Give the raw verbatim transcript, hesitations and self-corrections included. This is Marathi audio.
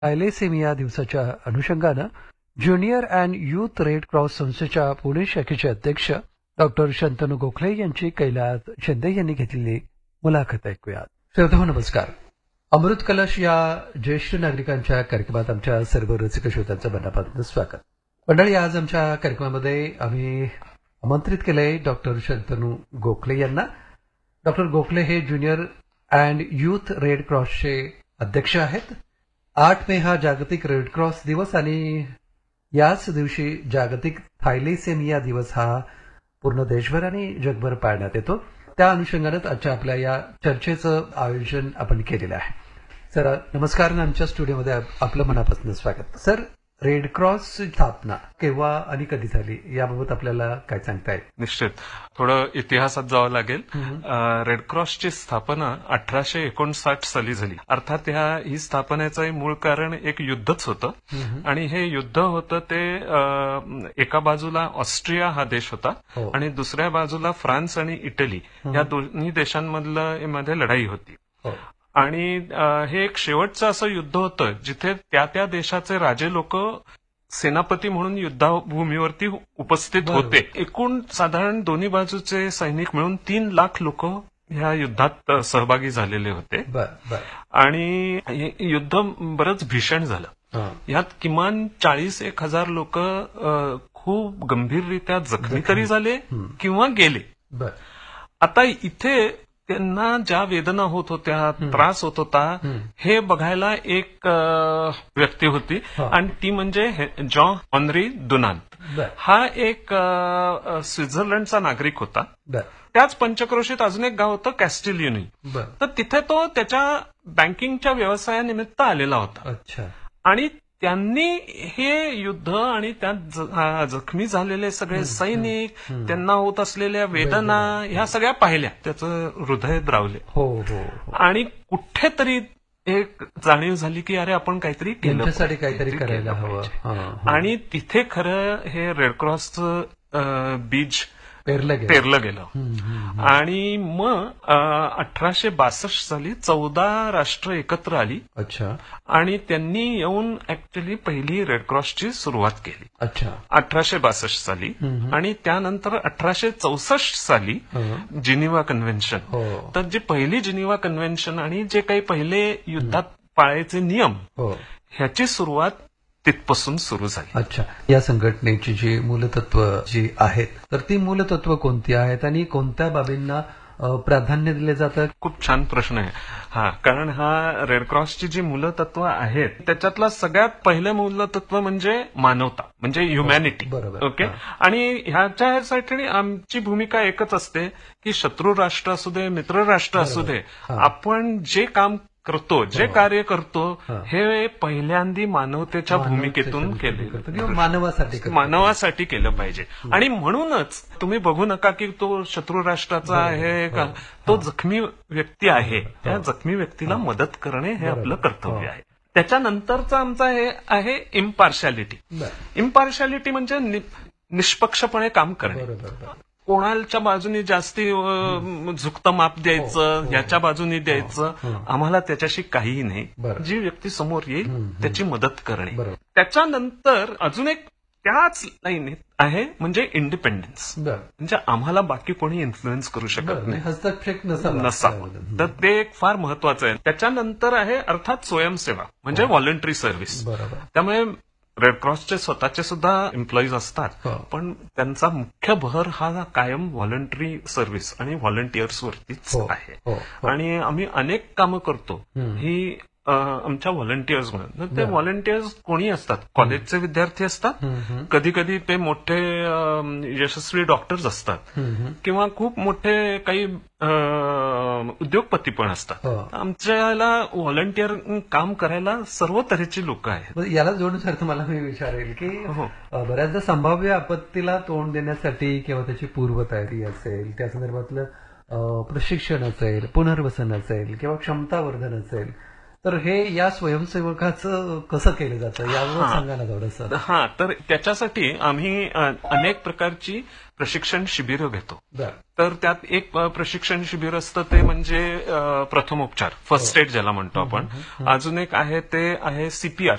थायलेसेमिया दिवसाच्या अनुषंगानं junior and youth red cross संस्थेच्या पुणे शाखेचे अध्यक्ष डॉक्टर शंतनू गोखले यांची कैलास शिंदे यांनी घेतलेली मुलाखत ऐकूया. श्रोताहो नमस्कार. अमृत कलश या ज्येष्ठ नागरिकांच्या कार्यक्रमात आमच्या सर्व रसिक श्रोत्यांचं मनापासून स्वागत. मंडळी, आज आमच्या कार्यक्रमामध्ये आम्ही आमंत्रित केलंय डॉक्टर शंतनू गोखले यांना. डॉक्टर गोखले हे ज्युनियर अँड युथ रेड क्रॉसचे अध्यक्ष आहेत. आठ मे हा जागतिक रेड क्रॉस दिवस आणि याच दिवशी जागतिक थायलेसेमिया दिवस हा पूर्ण देशभर आणि जगभर पाळण्यात येतो. त्या अनुषंगानेच आजच्या आपल्या या चर्चेचं आयोजन आपण केलेलं आहे. सर नमस्कार. आमच्या स्टुडिओमध्ये आपलं मनापासून स्वागत. सर, रेड क्रॉसची स्थापना केव्हा आणि कधी झाली याबाबत आपल्याला काय सांगता येईल? निश्चित थोडं इतिहासात जावं लागेल. रेड क्रॉसची स्थापना अठराशे एकोणसाठ साली झाली. अर्थात ह्या ही स्थापनेचं मूळ कारण एक युद्धच होतं आणि हे युद्ध होतं ते एका बाजूला ऑस्ट्रिया हा देश होता आणि दुसऱ्या बाजूला फ्रान्स आणि इटली या दोन्ही देशांमधलं मध्ये लढाई होती. आणि हे एक शेवटचं असं युद्ध होतं जिथे त्या त्या देशाचे राजे लोक सेनापती म्हणून युद्धभूमीवरती उपस्थित होते. एकूण साधारण दोन्ही बाजूचे सैनिक मिळून तीन लाख लोक ह्या युद्धात सहभागी झालेले होते. आणि हे युद्ध बरंच भीषण झालं. यात किमान चाळीस एक हजार लोक खूप गंभीररित्या जखमी तरी झाले किंवा गेले. आता इथे त्यांना ज्या वेदना होत होत्या, त्रास होत होता, हे बघायला एक व्यक्ती होती आणि ती म्हणजे जॉन ऑनरी दुनांत. हा एक स्वित्झर्लंडचा नागरिक होता. त्याच पंचक्रोशीत अजून एक गाव होतं कॅस्टिलियनी. तर तिथे तो त्याच्या बँकिंगच्या व्यवसायानिमित्त आलेला होता आणि त्यांनी हे युद्ध आणि त्यात जखमी झालेले सगळे सैनिक, त्यांना होत असलेल्या वेदना ह्या सगळ्या पाहिल्या. त्याचं हृदय द्रावले आणि कुठेतरी एक जाणीव झाली की अरे आपण काहीतरी केलं, काहीतरी करायला हवं. आणि तिथे खरं हे रेड क्रॉसचं बीज पेरलं पेरलं गेलं. आणि मग अठराशे बासष्ट साली चौदा राष्ट्र एकत्र आली. अच्छा. आणि त्यांनी येऊन ऍक्च्युली पहिली रेड क्रॉसची सुरुवात केली. अच्छा. अठराशे बासष्ट साली. आणि त्यानंतर अठराशे चौसष्ट साली जिनिव्हा कन्व्हेन्शन. तर जी पहिली जिनिव्हा कन्व्हेन्शन आणि जे काही पहिले युद्धात पाळायचे नियम ह्याची सुरुवात तिथपासून सुरू झाली. अच्छा. या संघटनेची जी मूलतत्व जी आहेत तर ती मूलतत्व कोणती आहेत आणि कोणत्या बाबींना प्राधान्य दिले जातं? खूप छान प्रश्न आहे हा. कारण हा रेड क्रॉसची जी मूलतत्व आहेत त्याच्यातलं सगळ्यात पहिलं मूलतत्व म्हणजे मानवता, म्हणजे ह्युमॅनिटी. बरोबर. ओके. आणि ह्याच्यासाठी आमची भूमिका एकच असते की शत्रू राष्ट्र असू दे, मित्र राष्ट्र असू दे, आपण जे काम करतो, जे कार्य करतो हे पहिल्यांदी मानवतेच्या भूमिकेतून केले, मानवासाठी मानवासाठी केलं पाहिजे. आणि म्हणूनच तुम्ही बघू नका की तो शत्रू राष्ट्राचा आहे का, तो जखमी व्यक्ती आहे, त्या जखमी व्यक्तीला मदत करणे हे आपलं कर्तव्य आहे. त्याच्यानंतरचं आमचं हे आहे इम्पार्शालिटी. इम्पार्शालिटी म्हणजे निष्पक्षपणे काम करणे. कोणाच्या बाजूनी जास्ती झुकतं माप द्यायचं, ह्याच्या बाजूनी द्यायचं, आम्हाला त्याच्याशी काहीही नाही. जी व्यक्ती समोर येईल त्याची मदत करणे. त्याच्यानंतर अजून एक त्याच लाईनीत आहे म्हणजे इंडिपेंडन्स. म्हणजे आम्हाला बाकी कोणी इन्फ्लुएन्स करू शकत नाही, हस्तक्षेप नसावा. तर ते एक फार महत्वाचं आहे. त्याच्यानंतर आहे अर्थात स्वयंसेवा म्हणजे व्हॉलंटरी सर्व्हिस. त्यामुळे रेड क्रॉसचे स्वतःचे सुद्धा एम्प्लॉईज असतात, पण त्यांचा मुख्य भर हा कायम व्हॉलंटरी सर्व्हिस आणि व्हॉलंटियर्स वरतीच आहे. आणि आम्ही अनेक कामं करतो ही आमच्या व्हॉलंटियर्स म्हणून. ते व्हॉलंटियर्स कोणी असतात, कॉलेजचे विद्यार्थी असतात, कधी कधी ते मोठे यशस्वी डॉक्टर्स असतात किंवा खूप मोठे काही उद्योगपती पण असतात. आमच्याला व्हॉलंटियर काम करायला सर्व तऱ्हेची लोक आहेत. याला जोडण्यासारखं मला मी विचारेल की बऱ्याचदा संभाव्य आपत्तीला तोंड देण्यासाठी किंवा त्याची पूर्वतयारी असेल, त्या संदर्भातलं प्रशिक्षण असेल, पुनर्वसन असेल किंवा क्षमतावर्धन असेल, तर हे या स्वयंसेवकाचं कसं केलं जातं यावर हा. सांगा ना थोडंसं. हा तर त्याच्यासाठी आम्ही अ, अनेक प्रकारची प्रशिक्षण शिबिरं घेतो. बरं. तर त्यात एक अ, प्रशिक्षण शिबिर असतं ते म्हणजे अ, प्रथमोपचार, फर्स्ट एड ज्याला म्हणतो आपण. अजून एक आहे ते आहे सीपीआर